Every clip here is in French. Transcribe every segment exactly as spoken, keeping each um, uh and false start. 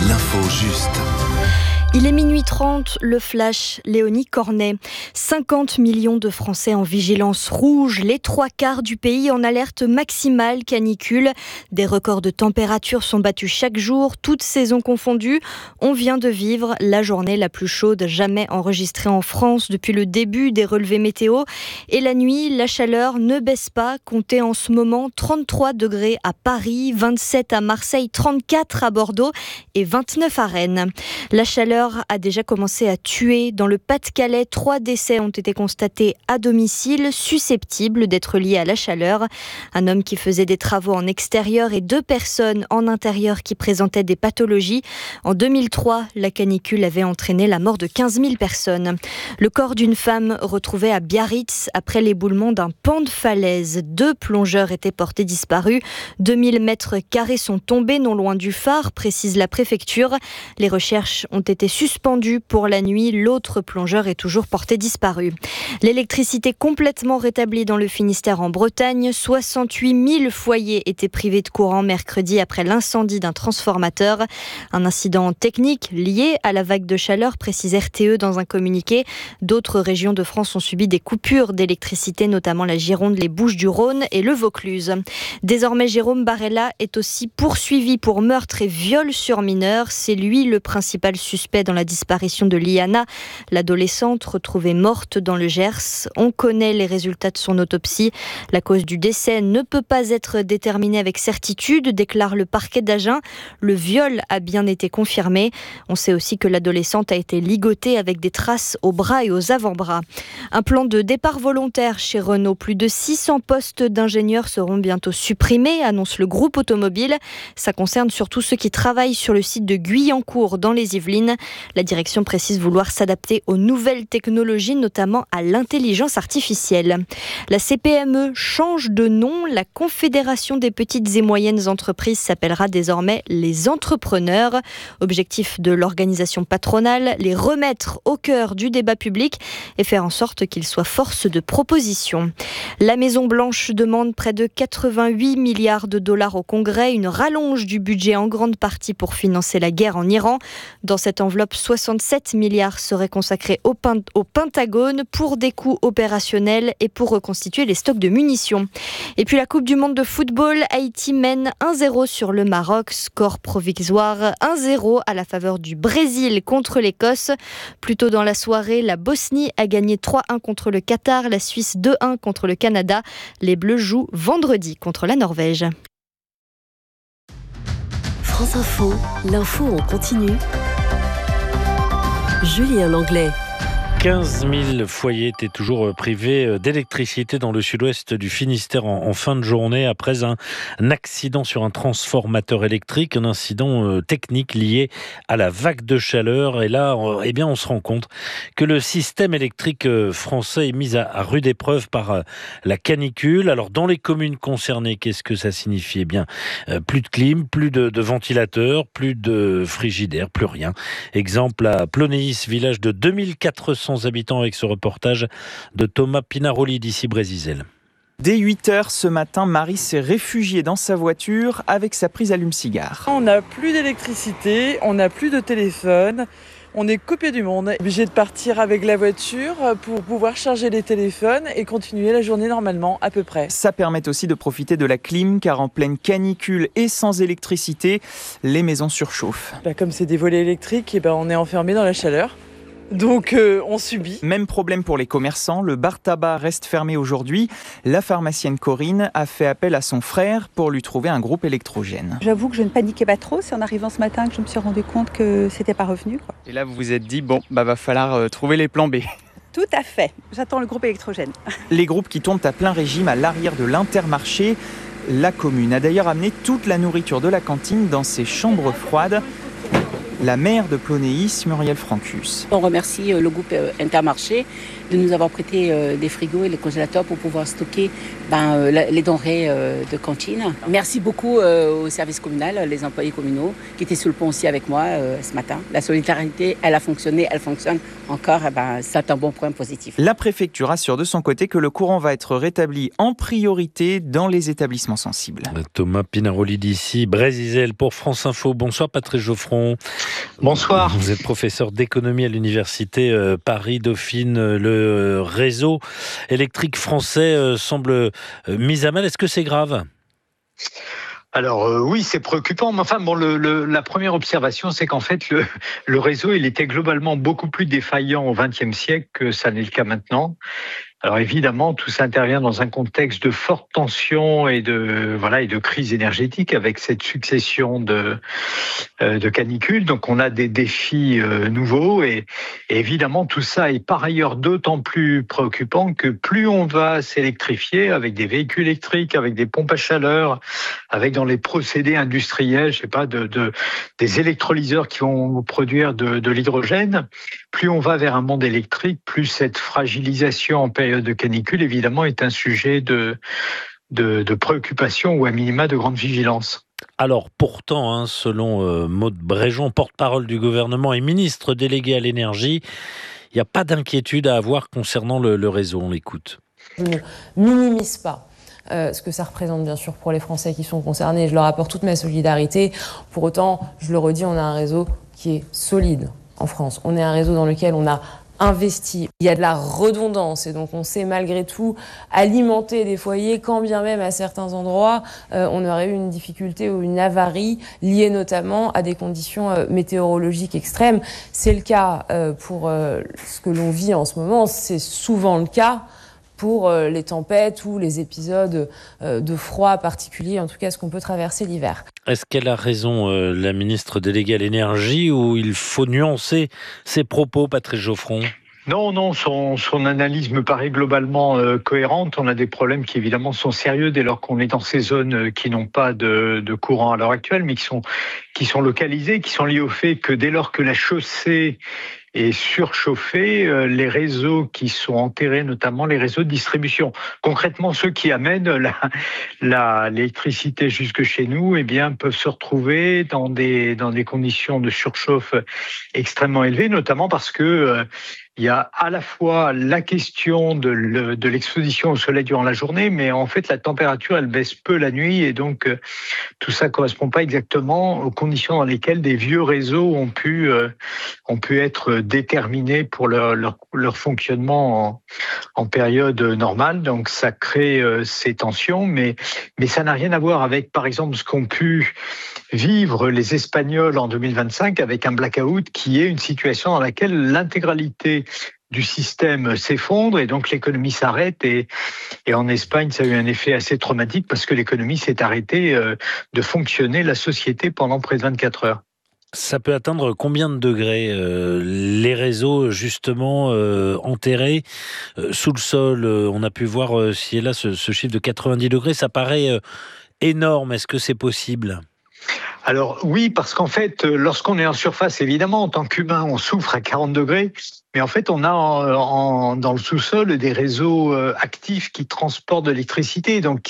L'info juste. Il est minuit trente, le flash, Léonie Cornet. cinquante millions de Français en vigilance rouge, les trois quarts du pays en alerte maximale canicule. Des records de température sont battus chaque jour, toutes saisons confondues. On vient de vivre la journée la plus chaude jamais enregistrée en France depuis le début des relevés météo. Et la nuit, la chaleur ne baisse pas. Comptez en ce moment trente-trois degrés à Paris, vingt-sept à Marseille, trente-quatre à Bordeaux et vingt-neuf à Rennes. La chaleur a déjà commencé à tuer. Dans le Pas-de-Calais, trois décès ont été constatés à domicile, susceptibles d'être liés à la chaleur. Un homme qui faisait des travaux en extérieur et deux personnes en intérieur qui présentaient des pathologies. En deux mille trois, la canicule avait entraîné la mort de quinze mille personnes. Le corps d'une femme retrouvé à Biarritz après l'éboulement d'un pan de falaise. Deux plongeurs étaient portés disparus. deux mille mètres carrés sont tombés non loin du phare, précise la préfecture. Les recherches ont été suspendu pour la nuit. L'autre plongeur est toujours porté disparu. L'électricité complètement rétablie dans le Finistère en Bretagne. soixante-huit mille foyers étaient privés de courant mercredi après l'incendie d'un transformateur. Un incident technique lié à la vague de chaleur, précise R T E dans un communiqué. D'autres régions de France ont subi des coupures d'électricité, notamment la Gironde, les Bouches-du-Rhône et le Vaucluse. Désormais, Jérôme Barella est aussi poursuivi pour meurtre et viol sur mineur. C'est lui le principal suspect dans la disparition de Liana, l'adolescente retrouvée morte dans le Gers. On connaît les résultats de son autopsie. La cause du décès ne peut pas être déterminée avec certitude, déclare le parquet d'Agen. Le viol a bien été confirmé. On sait aussi que l'adolescente a été ligotée avec des traces aux bras et aux avant-bras. Un plan de départ volontaire chez Renault. Plus de six cents postes d'ingénieurs seront bientôt supprimés, annonce le groupe automobile. Ça concerne surtout ceux qui travaillent sur le site de Guyancourt dans les Yvelines. La direction précise vouloir s'adapter aux nouvelles technologies, notamment à l'intelligence artificielle. La C P M E change de nom. La Confédération des petites et moyennes entreprises s'appellera désormais les entrepreneurs. Objectif de l'organisation patronale, les remettre au cœur du débat public et faire en sorte qu'ils soient force de proposition. La Maison-Blanche demande près de quatre-vingt-huit milliards de dollars au Congrès, une rallonge du budget en grande partie pour financer la guerre en Iran. Dans cette enveloppe, soixante-sept milliards seraient consacrés au, Pen- au Pentagone pour des coûts opérationnels et pour reconstituer les stocks de munitions. Et puis la Coupe du Monde de football, Haïti mène un zéro sur le Maroc, score provisoire un zéro à la faveur du Brésil contre l'Écosse. Plus tôt dans la soirée, la Bosnie a gagné trois un contre le Qatar, la Suisse deux un contre le Canada. Les Bleus jouent vendredi contre la Norvège. France Info, l'info en continu. Julien Langlais. quinze mille foyers étaient toujours privés d'électricité dans le sud-ouest du Finistère en, en fin de journée après un, un accident sur un transformateur électrique, un incident euh, technique lié à la vague de chaleur. Et là, euh, eh bien, on se rend compte que le système électrique euh, français est mis à, à rude épreuve par euh, la canicule. Alors, dans les communes concernées, qu'est-ce que ça signifie ? Eh bien, euh, plus de clim, plus de, de ventilateurs, plus de frigidaire, plus rien. Exemple à Plonéis, village de deux mille quatre cents habitants, avec ce reportage de Thomas Pinaroli d'ici Brézizel. Dès huit heures ce matin, Marie s'est réfugiée dans sa voiture avec sa prise allume-cigare. On n'a plus d'électricité, on n'a plus de téléphone, on est coupé du monde. Obligé de partir avec la voiture pour pouvoir charger les téléphones et continuer la journée normalement à peu près. Ça permet aussi de profiter de la clim car en pleine canicule et sans électricité, les maisons surchauffent. Bah, comme c'est des volets électriques, et bah, on est enfermé dans la chaleur. Donc euh, on subit. Même problème pour les commerçants, le bar tabac reste fermé aujourd'hui. La pharmacienne Corinne a fait appel à son frère pour lui trouver un groupe électrogène. J'avoue que je ne paniquais pas trop, c'est en arrivant ce matin que je me suis rendu compte que c'était pas revenu, quoi. Et là vous vous êtes dit, bon, bah va falloir euh, trouver les plans B. Tout à fait, j'attends le groupe électrogène. Les groupes qui tournent à plein régime à l'arrière de l'Intermarché. La commune a d'ailleurs amené toute la nourriture de la cantine dans ses chambres froides. la maire de Plonéis, Muriel Francus. On remercie le groupe Intermarché de nous avoir prêté des frigos et les congélateurs pour pouvoir stocker ben, les denrées de cantine. Merci beaucoup au service communal, les employés communaux qui étaient sous le pont aussi avec moi ce matin. La solidarité, elle a fonctionné, elle fonctionne encore. Ben, c'est un bon point positif. La préfecture assure de son côté que le courant va être rétabli en priorité dans les établissements sensibles. Thomas Pinaroli d'ici, Brésil pour France Info. Bonsoir Patrice Geoffron. Bonsoir. Vous êtes professeur d'économie à l'université Paris-Dauphine. Le réseau électrique français semble mis à mal. Est-ce que c'est grave ? Alors euh, oui, c'est préoccupant, mais enfin bon, le, le, la première observation, c'est qu'en fait le, le réseau, il était globalement beaucoup plus défaillant au vingtième siècle que ça n'est le cas maintenant. Alors évidemment, tout ça intervient dans un contexte de forte tension et de voilà et de crise énergétique avec cette succession de euh, de canicules. Donc on a des défis euh, nouveaux et, et évidemment tout ça est par ailleurs d'autant plus préoccupant que plus on va s'électrifier avec des véhicules électriques, avec des pompes à chaleur, avec dans les procédés industriels, je sais pas, de, de des électrolyseurs qui vont produire de, de l'hydrogène. Plus on va vers un monde électrique, plus cette fragilisation en période de canicule, évidemment, est un sujet de, de, de préoccupation ou à minima de grande vigilance. Alors pourtant, hein, selon euh, Maud Bréjon, porte-parole du gouvernement et ministre délégué à l'énergie, il n'y a pas d'inquiétude à avoir concernant le, le réseau. On l'écoute. Je ne minimise pas euh, ce que ça représente, bien sûr, pour les Français qui sont concernés. Je leur apporte toute ma solidarité. Pour autant, je le redis, on a un réseau qui est solide en France. On est un réseau dans lequel on a investi. Il y a de la redondance et donc on sait malgré tout alimenter des foyers quand bien même à certains endroits euh, on aurait eu une difficulté ou une avarie liée notamment à des conditions euh, météorologiques extrêmes. C'est le cas euh, pour euh, ce que l'on vit en ce moment, c'est souvent le cas pour euh, les tempêtes ou les épisodes euh, de froid particuliers, en tout cas ce qu'on peut traverser l'hiver. Est-ce qu'elle a raison, euh, la ministre déléguée à l'énergie, ou il faut nuancer ses propos, Patrice Geoffron ? Non, non, son, son analyse me paraît globalement euh, cohérente. On a des problèmes qui évidemment sont sérieux dès lors qu'on est dans ces zones qui n'ont pas de, de courant à l'heure actuelle, mais qui sont, qui sont localisées, qui sont liées au fait que dès lors que la chaussée est surchauffée, euh, les réseaux qui sont enterrés, notamment les réseaux de distribution. Concrètement, ceux qui amènent la, la, l'électricité jusque chez nous, eh bien, peuvent se retrouver dans des, dans des conditions de surchauffe extrêmement élevées, notamment parce que euh, il y a à la fois la question de, le, de l'exposition au soleil durant la journée, mais en fait la température elle baisse peu la nuit et donc euh, tout ça correspond pas exactement aux conditions dans lesquelles des vieux réseaux ont pu euh, ont pu être déterminés pour leur leur, leur fonctionnement en, en période normale. Donc ça crée euh, ces tensions, mais mais ça n'a rien à voir avec par exemple ce qu'ont pu vivre les Espagnols en deux mille vingt-cinq avec un blackout qui est une situation dans laquelle l'intégralité du système s'effondre et donc l'économie s'arrête et, et en Espagne ça a eu un effet assez traumatique parce que l'économie s'est arrêtée euh, de fonctionner, la société pendant près de vingt-quatre heures. Ça peut atteindre combien de degrés euh, les réseaux justement euh, enterrés euh, sous le sol euh, on a pu voir euh, ci et là ce, ce chiffre de quatre-vingt-dix degrés, ça paraît euh, énorme. Est-ce que c'est possible ? Alors oui, parce qu'en fait, lorsqu'on est en surface, évidemment, en tant qu'humain, on souffre à quarante degrés, mais en fait, on a en, en, dans le sous-sol des réseaux actifs qui transportent de l'électricité, donc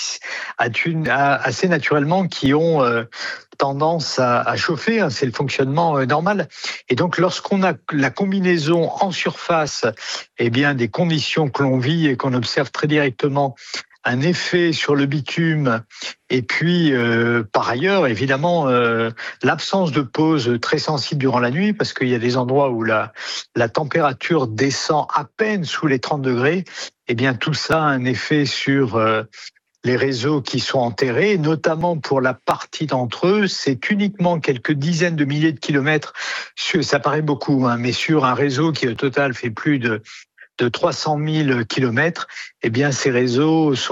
assez naturellement qui ont euh, tendance à, à chauffer, hein, c'est le fonctionnement euh, normal. Et donc, lorsqu'on a la combinaison en surface, eh bien, des conditions que l'on vit et qu'on observe très directement, un effet sur le bitume et puis euh, par ailleurs évidemment euh, l'absence de pause très sensible durant la nuit parce qu'il y a des endroits où la la température descend à peine sous les trente degrés, et bien tout ça a un effet sur euh, les réseaux qui sont enterrés, notamment pour la partie d'entre eux, c'est uniquement quelques dizaines de milliers de kilomètres, ça paraît beaucoup, hein, mais sur un réseau qui au total fait plus de de trois cent mille kilomètres, eh bien ces réseaux sont